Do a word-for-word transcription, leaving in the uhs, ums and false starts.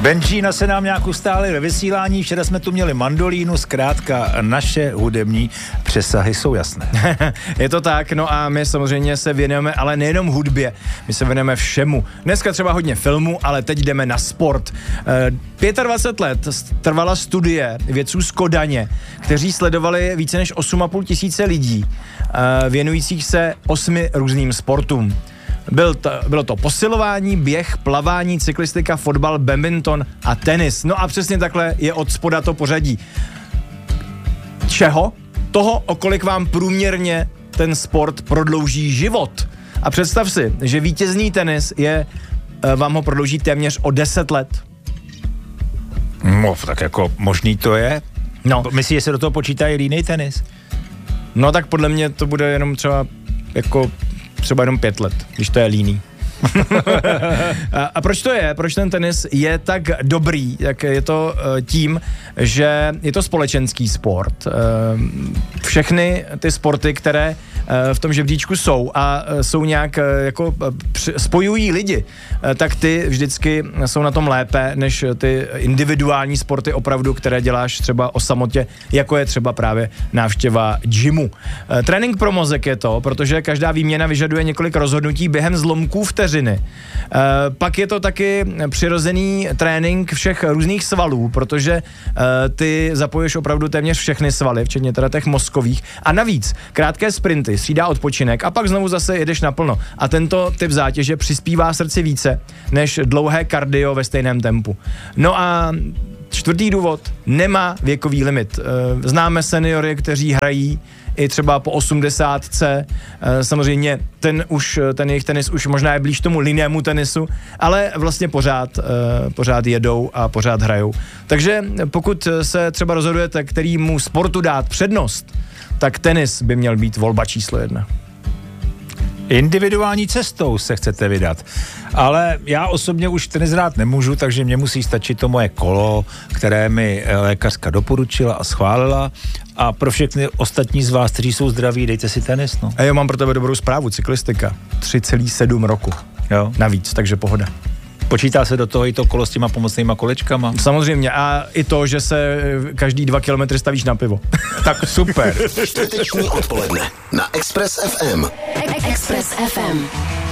Benčína se nám nějak ustáli ve vysílání, včera jsme tu měli mandolínu, zkrátka naše hudební přesahy jsou jasné. Je to tak, no a my samozřejmě se věnujeme, ale nejenom hudbě, my se věnujeme všemu. Dneska třeba hodně filmu, ale teď jdeme na sport. dvacet pět let trvala studie vědců z Kodaně, kteří sledovali více než osm a půl tisíce lidí, věnujících se osmi různým sportům. Byl to, bylo to posilování, běh, plavání, cyklistika, fotbal, badminton a tenis. No a přesně takhle je od spoda to pořadí. Čeho? Toho, o kolik vám průměrně ten sport prodlouží život. A představ si, že vítězný tenis je, vám ho prodlouží téměř o deset let. No, tak jako možný to je. No. Myslíš, že se do toho počítá i jiný tenis? No tak podle mě to bude jenom třeba jako třeba jenom pět let, když to je líný. a, a proč to je? Proč ten tenis je tak dobrý? Tak je to uh, tím, že je to společenský sport. Uh, všechny ty sporty, které uh, v tom žebříčku jsou a uh, jsou nějak uh, jako uh, při, spojují lidi, uh, tak ty vždycky jsou na tom lépe, než ty individuální sporty opravdu, které děláš třeba o samotě, jako je třeba právě návštěva gymu. Uh, trénink pro mozek je to, protože každá výměna vyžaduje několik rozhodnutí během zlomků vteřiny. E, pak je to taky přirozený trénink všech různých svalů, protože e, ty zapoješ opravdu téměř všechny svaly, včetně teda těch mozkových. A navíc krátké sprinty, střídá odpočinek a pak znovu zase jedeš naplno. A tento typ zátěže přispívá srdci více než dlouhé kardio ve stejném tempu. No a čtvrtý důvod, nemá věkový limit. E, známe seniory, kteří hrají i třeba po osmdesátce, samozřejmě ten už, ten jejich tenis už možná je blíž tomu linnému tenisu, ale vlastně pořád, pořád jedou a pořád hrajou. Takže pokud se třeba rozhodujete, kterýmu sportu dát přednost, tak tenis by měl být volba číslo jedna. Individuální cestou se chcete vydat. Ale já osobně už tenis hrát nemůžu, takže mě musí stačit to moje kolo, které mi lékařka doporučila a schválila. A pro všechny ostatní z vás, kteří jsou zdraví, dejte si tenis, no. A já mám pro tebe dobrou zprávu, cyklistika. tři celá sedm roku. Jo. Navíc, takže pohoda. Počítá se do toho i to kolo s těma pomocnýma kolečkama? Samozřejmě a i to, že se každý dva kilometry stavíš na pivo. Tak super. Čtvrteční odpoledne na Express ef em. Express ef em.